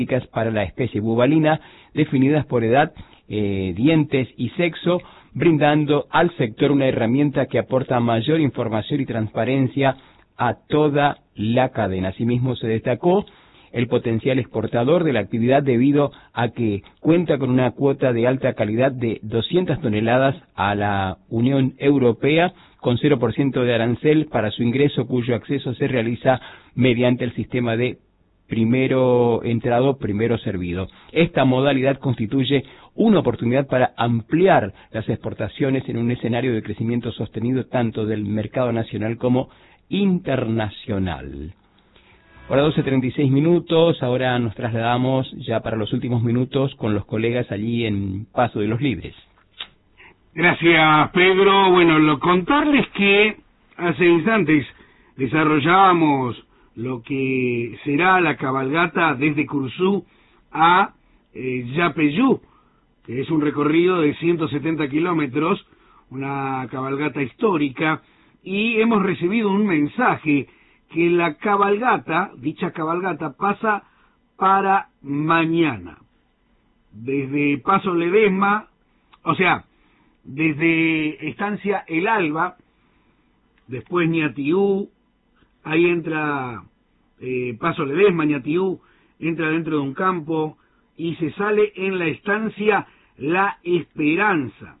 para la especie bubalina, definidas por edad, dientes y sexo, brindando al sector una herramienta que aporta mayor información y transparencia a toda la cadena. Asimismo, se destacó el potencial exportador de la actividad debido a que cuenta con una cuota de alta calidad de 200 toneladas a la Unión Europea, con 0% de arancel para su ingreso, cuyo acceso se realiza mediante el sistema de primero entrado, primero servido. Esta modalidad constituye una oportunidad para ampliar las exportaciones en un escenario de crecimiento sostenido tanto del mercado nacional como internacional. Ahora 12:36, ahora nos trasladamos ya para los últimos minutos con los colegas allí en Paso de los Libres. Gracias, Pedro. Bueno, contarles que hace instantes desarrollábamos lo que será la cabalgata desde Curzú a Yapeyú, que es un recorrido de 170 kilómetros, una cabalgata histórica, y hemos recibido un mensaje que la cabalgata, dicha cabalgata, pasa para mañana, desde Paso Ledesma, o sea, desde Estancia El Alba, después Ñatiú, ahí entra Paso Ledesma, Ñatiú, entra dentro de un campo y se sale en la estancia La Esperanza.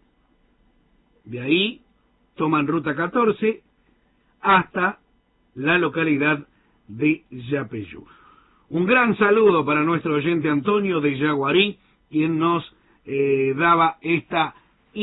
De ahí toman ruta 14 hasta la localidad de Yapeyú. Un gran saludo para nuestro oyente Antonio de Yaguarí, quien nos daba esta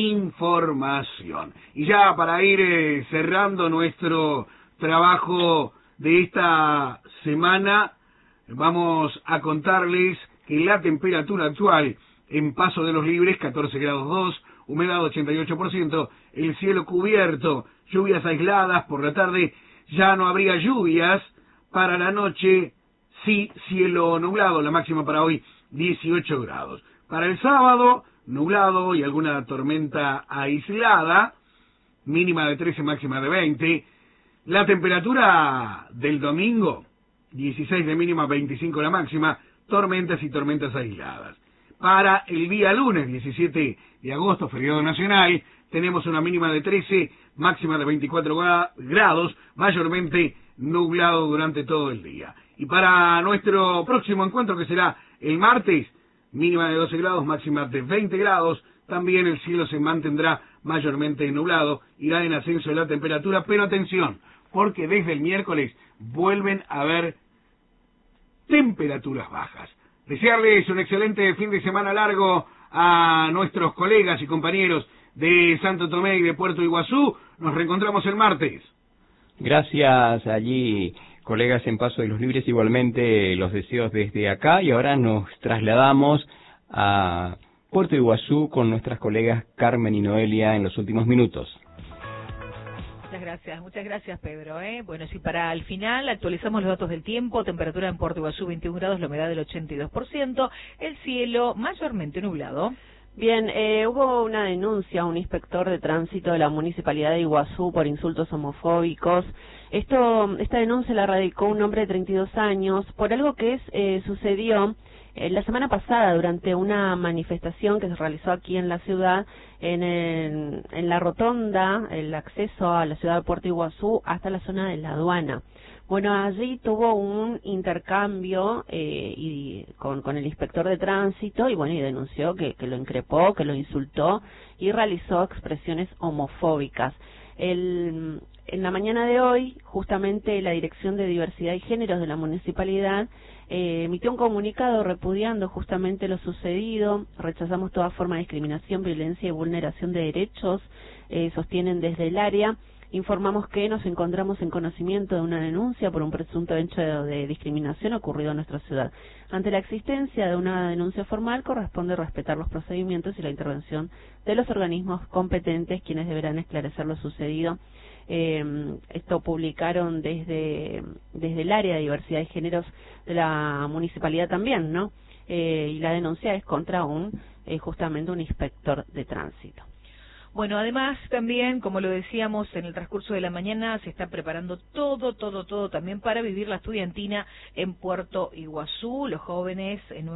información. Y ya para ir cerrando nuestro trabajo de esta semana, vamos a contarles que la temperatura actual en Paso de los Libres, 14 grados 2, humedad 88%, el cielo cubierto, lluvias aisladas, por la tarde ya no habría lluvias, para la noche sí, cielo nublado, la máxima para hoy 18 grados. Para el sábado, nublado y alguna tormenta aislada, mínima de 13, máxima de 20. La temperatura del domingo, 16 de mínima, 25 la máxima, tormentas y tormentas aisladas. Para el día lunes, 17 de agosto, feriado nacional, tenemos una mínima de 13, máxima de 24 grados, mayormente nublado durante todo el día. Y para nuestro próximo encuentro, que será el martes, mínima de 12 grados, máxima de 20 grados, también el cielo se mantendrá mayormente nublado, irá en ascenso de la temperatura, pero atención, porque desde el miércoles vuelven a haber temperaturas bajas. Desearles un excelente fin de semana largo a nuestros colegas y compañeros de Santo Tomé y de Puerto Iguazú. Nos reencontramos el martes. Gracias allí, colegas en Paso de los Libres, igualmente los deseos desde acá, y ahora nos trasladamos a Puerto Iguazú con nuestras colegas Carmen y Noelia en los últimos minutos. Muchas gracias, Pedro. Bueno, si para el final actualizamos los datos del tiempo, temperatura en Puerto Iguazú 21 grados, la humedad del 82%, el cielo mayormente nublado. Bien, hubo una denuncia a un inspector de tránsito de la Municipalidad de Iguazú por insultos homofóbicos. Esta denuncia la radicó un hombre de 32 años por algo que sucedió la semana pasada durante una manifestación que se realizó aquí en la ciudad, en la rotonda, el acceso a la ciudad de Puerto Iguazú hasta la zona de la aduana. Bueno, allí tuvo un intercambio con el inspector de tránsito y bueno, y denunció que lo increpó, que lo insultó y realizó expresiones homofóbicas. En la mañana de hoy, justamente la Dirección de Diversidad y Géneros de la Municipalidad emitió un comunicado repudiando justamente lo sucedido. Rechazamos toda forma de discriminación, violencia y vulneración de derechos, sostienen desde el área. Informamos que nos encontramos en conocimiento de una denuncia por un presunto hecho de discriminación ocurrido en nuestra ciudad. Ante la existencia de una denuncia formal, corresponde respetar los procedimientos y la intervención de los organismos competentes, quienes deberán esclarecer lo sucedido. Esto publicaron desde el área de diversidad y géneros de la municipalidad también, ¿no? Y la denuncia es contra justamente un inspector de tránsito. Bueno, además también, como lo decíamos en el transcurso de la mañana, se está preparando todo también para vivir la estudiantina en Puerto Iguazú. Los jóvenes en